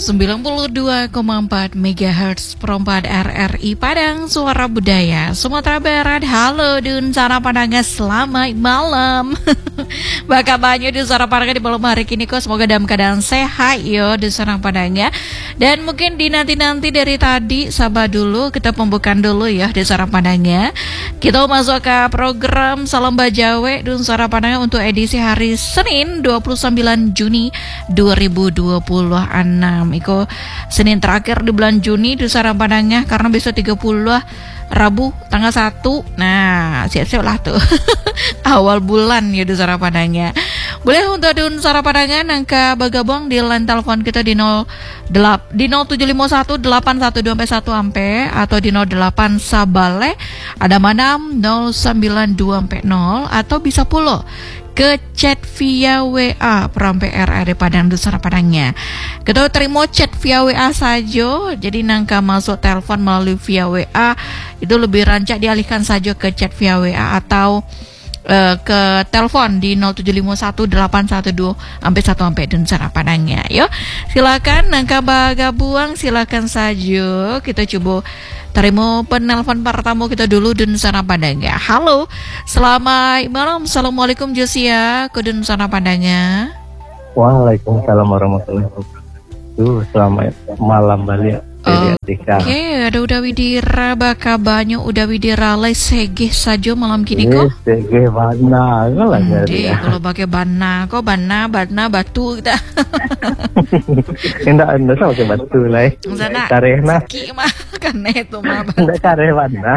92,4 MHz perempat RRI Padang, Suara Budaya Sumatera Barat. Halo Dun Sara Padangnya, selamat malam. Baka banyak Dun Sara Padangnya di malam hari ini kok. Semoga dalam keadaan sehat yo Dun Sara Padangnya. Dan mungkin di nanti-nanti dari tadi sabar dulu, kita pembukaan dulu ya Dun Sara Padangnya. Kita masuk ke program Salam Bajawe Dun Sara Padangnya untuk edisi hari Senin 29 Juni 2026. Iko Senin terakhir di bulan Juni di Sara Padangnya, karena besok 30 Rabu tanggal 1. Nah, siap-siap lah tuh. Awal bulan ya di Sara Padangnya. Boleh untuk Dun Sara Padangnya nangka bergabung di line telepon kita di 0751 812 ampe atau di 08 Sabale ada manam 092 0 atau bisa pula ke chat via WA Perampe RRI Padang Dun Sara Padangnya. Kita terima chat via WA saja. Jadi nangka masuk telepon melalui via WA itu lebih rancak dialihkan saja ke chat via WA atau ke telepon di 0751 812 sampai Dun Sara Padangnya. Yo, silakan nangka bagabung, silakan saja. Kita coba terima penelpon pertama kita dulu Dun Sara Padangnya. Halo, selamat malam. Assalamualaikum Josia ke Dun Sara Padangnya. Waalaikumsalam warahmatullahi wabarakatuh. Selamat malam balik. Oke, ada Uda Widira baka banyak Uda Widira lai segeh saja malam kini kok. Segeh bana lah ya. Kalau pakai bana kok bana batu kita. Enggak sama pakai batu lah. Karehna. Ki mah kan itu mah. Enggak kareh bana.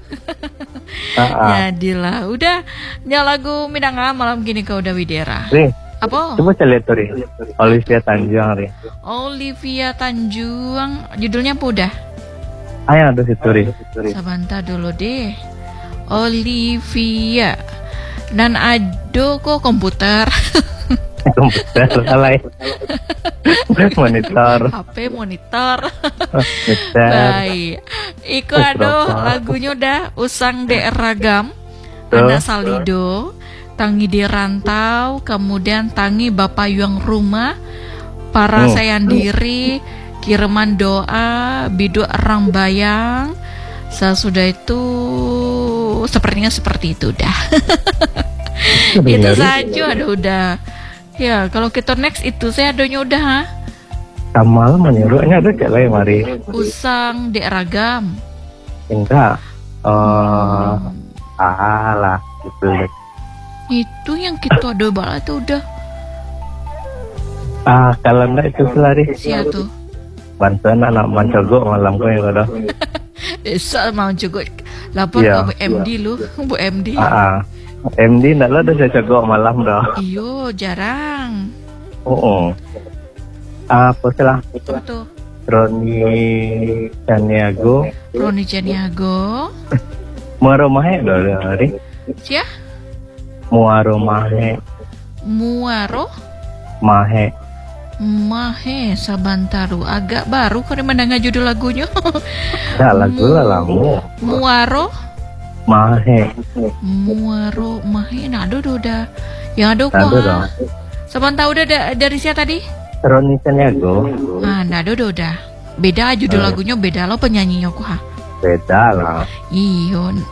Jadilah udah lagu Minangka malam kini kau Uda Widira. Apa? Coba saya lihat tuh, Olivia Tanjung ri. Olivia Tanjung, judulnya apa udah? Ayo ada situ ri. Sebentar dulu deh. Olivia. Dan ado kok komputer. Komputer alay. Monitor. HP monitor. Baik. Iku aduh lagunya udah Usang de Ragam. Ana Salido. Tangi di Rantau, kemudian Tangi Bapak Yuang Rumah, Para Sayang Diri, Kiriman Doa, Bidu Erang Bayang. Sesudah itu sepertinya seperti itu dah. Itu saja ada udah. Ya, kalau kita next itu saya adanya udah ha. Kamal menyuruhnya ada cek lain mari. Usang Dek Ragam. Enggak. Alah, gitu. Itu yang kita ada bala itu udah. Kalau enggak itu selari. Siapa tuh? Bantuan anak mancogok malam kau yang ada. Desa mau juga. Lapor ke Bu MD lu, Bu MD. MD enggak lah dah cogok malam dah. Iyo, jarang. Apa salah? Apa tuh? Roni Caniago. Muaromahe dah hari. Siapa? Muaro Mahe Sabantaru agak baru kau mendengar judul lagunya. Enggak lagu lah lamu. Muaro Mahe nah aduh udah yang aduh kok sebentar udah dari siapa tadi? Roni Caniago. Nah udah beda judul lagunya, beda lo penyanyinya kok ha? Beda lah. Iyon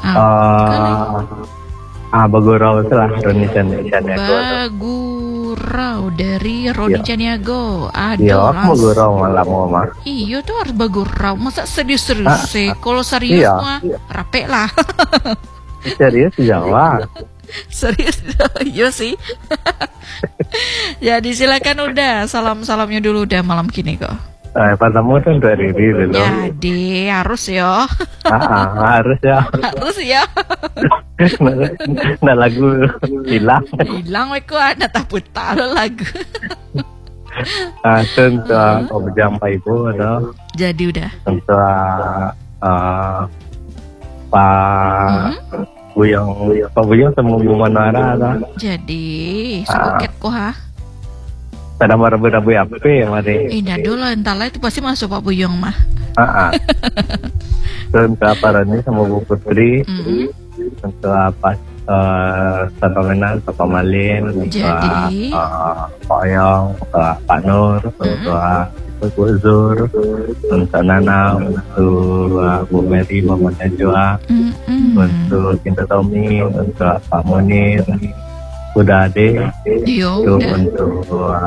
Bagurau itulah Roni Caniago. Bagurau dari Roni Caniago. Iya, Bagurau malam mah. Iya tuh harus Bagurau. Masa serius-serius sih? Kalau serius mah rapi lah. Serius Jawa. Serius, iya sih. Jadi silakan udah salamnya dulu udah malam kini kok. Pertama kan dari dulu. Jadi harus ya. Harus ya. Nah lagu hilang aku ada tak putar lagu. Tentu berjampai ibu ada. Jadi udah. Tentu Pak Buyong sama Bu Manara ada. Jadi sepaket kok ha. Pada marabu-rabu apa ya mari. Indah dulu entahlah itu pasti masuk Pak Buyong mah. Tentu apa ini sama Bu Putri. Tentu apa Satomenan, Sokomalin, Jadi Pak Oyong, Pak Nur, Bu Zur, untuk Nana, untuk Bu Mary, Mama Najwa, untuk Cinta Tommy, untuk Pak Munir, udah Ade, untuk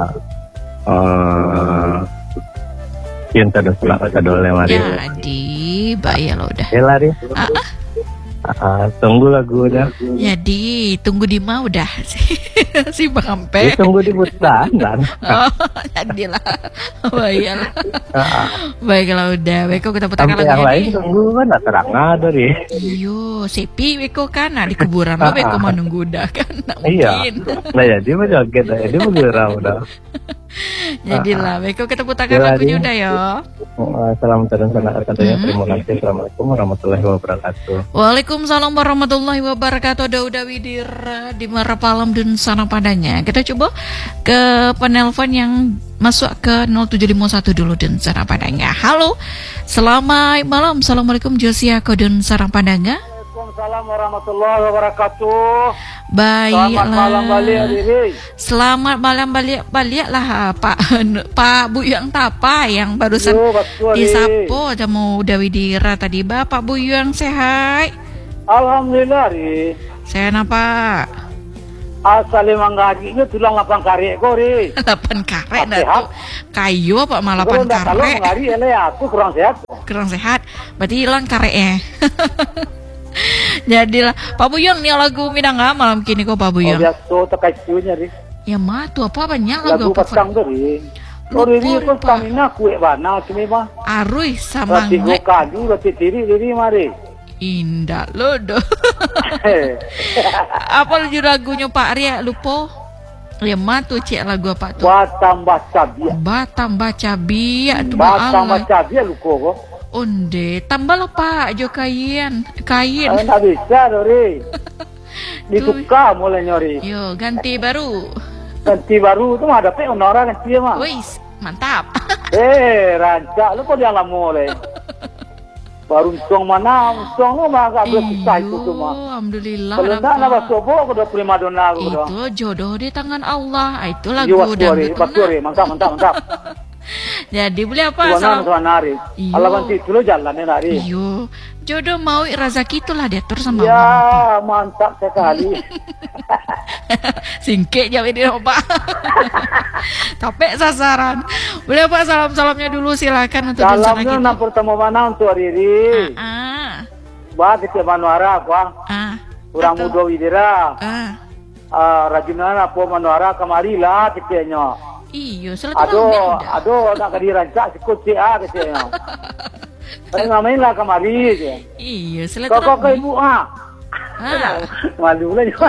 Cinta Dole Mari. Jadi bayar lo udah. Ya lari. Tunggu lagunya. Jadi tunggu di mau udah si Bampe. Tunggu di Butan kan. Oh, jadilah. Bayar. Baiklah udah. Beko kita putarkan lagunya. Yang lain tunggu kan terang ada deh. Iyo, sepi Beko kan di kuburan lo Beko menunggu udah kan. Iya. Nah jadi mah joget jadi bergerak udah. Jadilah Beko kita putarkan lagunya udah ya. Selamat dan senang tentunya. Terima kasih. Assalamualaikum warahmatullahi wabarakatuh. Waalaikumsalam warahmatullahi wabarakatuh. Dauda Widira di Marapalam dan sana padanya. Kita coba ke penelpon yang masuk ke 0751 dulu dan sana padanya. Halo, selamat malam. Assalamualaikum Josia dan sana padanya. Waalaikumsalam warahmatullahi wabarakatuh. Baiklah. Selamat malam balik diri. Selamat malam balik lah Pak Buyang Tapa yang barusan disapo jamu Dawidira tadi. Bapak Buyang sehat? Alhamdulillah ri. Sehat apa? Asal emang gajinya tulang 8 karek kok ri. 8 karek dah. Kayu apa malah 8 karek? Kalau ngari aku kurang sehat. Kurang sehat. Berarti hilang kareknya. Jadilah Pak Buyang nih lagu Minangga malam kini kok Pak Buyang. Oh biasa terkait itunya ri. Ya mah tuh apa banyak lagu apa? Petang tuh ri. Ri kok stamina kue bana sini mah. Arui sama roti kaju roti tiri mari. Indah lo do. Apa lagunya Pak Ria lupa? Ya mah tuh cek lagu apa tuh? Batam baca biak. Batam baca biak tuh. Batam baca biak lupa kok. Onde, tambahlah Pak Jo kain. Nggak bisa Dori. Ditukar mulai nyori. Yo, ganti baru tuh ada pe orang ganti mah. Wis, mantap. Rancak lu kok dia lama mulai. Baru song mana, song lu mah agak susah itu tuh mah. Alhamdulillah. Kalau enggak napa sobo aku udah prima dona aku doang. Itu jodoh di tangan Allah. Itu lagu dangdut. Mantap. Jadi beli apa? Tuan Ari. Allah bantu itu lo jalannya Ari. Iyo, jodoh mau rezeki itulah diatur sama ya, Allah. Ya, mantap sekali. Singke jawab ini Pak. Tapi sasaran. Boleh Pak salamnya dulu silakan untuk salamnya nang pertama mana untuk Riri. Buat ke Manuara apa? Kurang muda Widira. Rajunan apa Manuara kemari lah kitanya. Iyo, aduh, nak dirancak sikut katanya. Saya ngamain lah kemari je. Iya, selatan. Kok ke ibu malu lah juga.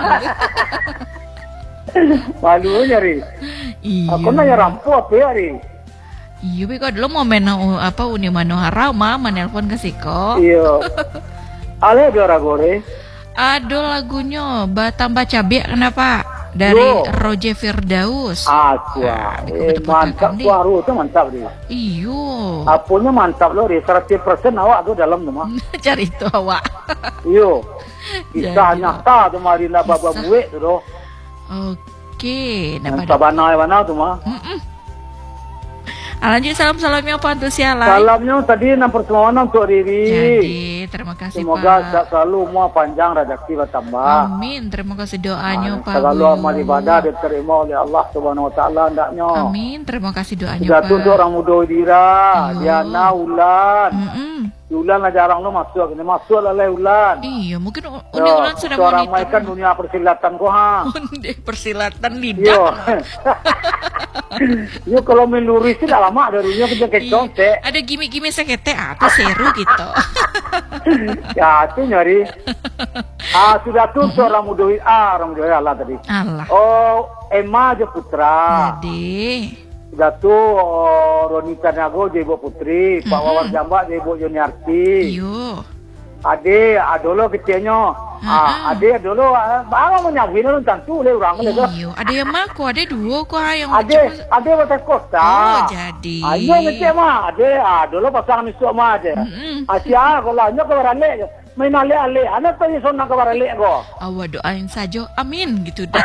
Malu nyari. Iya. Aku nanya rampu apa ya ri? Iya, beko dulu mau main apa Uni Manohara, mama nelpon ke Siko. Iya. Ale biara gore. Aduh lagunya Batam Baca Biak kenapa? Dari Roger Firdaus. Mantap suara itu mantap dia. Iyo. Apunya mantap loh, 100% awak tuh dalam tuh mah. Cari itu awak. Iyo. Kisah nyata tuh Marina Baba Bue tuh doh. Oke. Sabana tuh mah. Lanjut salamnya apa tuh sialan? Salamnya tadi pertemuan untuk Riri. Jadi terima kasih semoga Pak. Semoga selalu semua panjang rezeki bertambah. Amin. Terima kasih doanya Pak. Selalu amal ibadah diterima oleh Allah Subhanahu Wa Taala hendaknya. Amin. Terima kasih doanya Pak. Sudah untuk orang muda Dira, Diana, Ulan. Ulan lah jarang lo masuk, ini masuk lah Ulan. Iya, mungkin Ulan sudah mau orang main kan dunia persilatan kok ha. Persilatan lidah. Yo kalau melurus itu dah lama darinya kerja kecong teh. Ada gimmick-gimmick sekete atau seru gitu. Ya, itu nyari. Sudah tuh orang muda Allah tadi. Allah. Oh, Emma aja putra. Jadi sudah tuh Roni Canago jadi ibu putri, Pak Wawar Jamba jadi ibu Juniarti. Iyo. Ade, adolo kecilnya. Ade dulu, baru menyambut lu tentu le orang le. Iyo, ada yang maku, ada dua kok yang. Ade batas kota. Oh, jadi. Ayo ngecek mah, ade, dulu pasangan isu mah ade. Asia kalau nya ke rale, main ale-ale. Anak tadi sona kabar ale ko. Awak doain saja, amin gitu dah.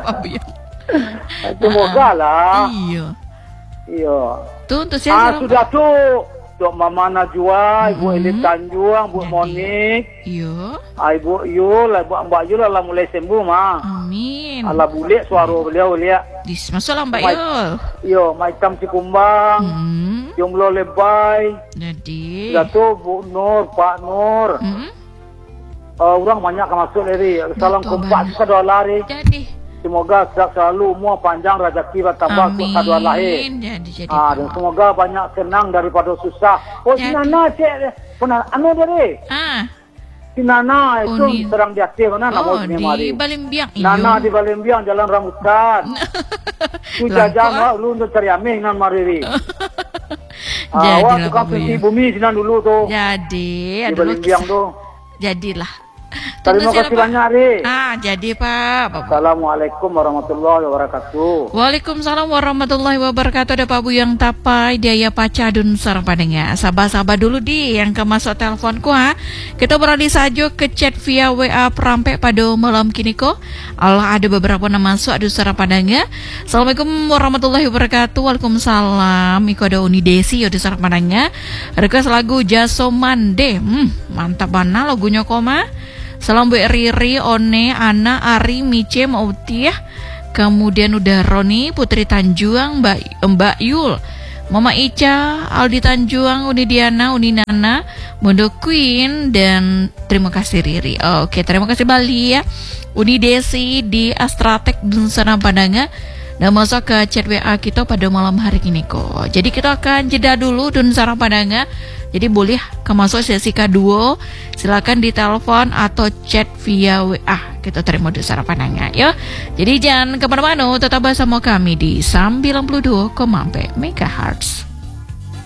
Semoga lah. Iya. Tuh untuk siapa? Sudah tuh. Dok Mama Najwa, Ibu Elit Tanjung, Bu Monik. Iya. Ibu Yul, Mbak Yul lah mulai sembuh mah. Amin. Allah boleh suara beliau lihat. Masalah Mbak Yul. Yo, Maitam Cikumbang. Jomblo Lebay. Jadi. Jatuh Bu Nur, Pak Nur. Orang banyak masuk dari. Salam kompak kedua lari. Jadi. Semoga selalu umur panjang, rezeki bertambah kedua lahir. Jadi. Dan semoga banyak senang daripada susah. Oh, si Nana cek pernah anu dari. Si Nana itu serang di hati mana nama di Balimbiang. Nana di Balimbiang Jalan Rambutan. Tu jajan lu untuk cari aming nan mariri. Awak tukang pensi bumi sinan dulu tuh. Jadi di Balimbiang tuh. Jadilah. Terima kasih banyak, Ri. Jadi Pak. Assalamualaikum warahmatullahi wabarakatuh. Waalaikumsalam warahmatullahi wabarakatuh. Ada Pak Buyang Tapai, Daya Pacadun Sarpadengnya. Sabar-sabar dulu di yang ke masuk teleponku ha. Kita beralih saja ke chat via WA Perampek pada malam kini ko. Allah ada beberapa nama masuk adu Sarpadengnya. Assalamualaikum warahmatullahi wabarakatuh. Waalaikumsalam. Iko ada Uni Desi adu Sarpadengnya. Request lagu Jasomande. Mantap mana lagunya koma. Salam Bu Riri, One, Ana, Ari, Mice, Mautiah. Kemudian udah Roni, Putri Tanjuang, Mbak Yul, Mama Ica, Aldi Tanjuang, Uni Diana, Uni Nana, Mondo Queen, dan terima kasih Riri. Oke, terima kasih Bali ya. Uni Desi di Astratek Dunsana Padanga. Dan masuk ke chat WA kita pada malam hari ini kok. Jadi kita akan jeda dulu Dunsana Padanga. Jadi boleh masuk sesi kedua, silakan ditelepon atau chat via WA. Kita terima Dunsana Padanga ya. Jadi jangan kemana-mana, tetap bersama kami di 92,4 MHz.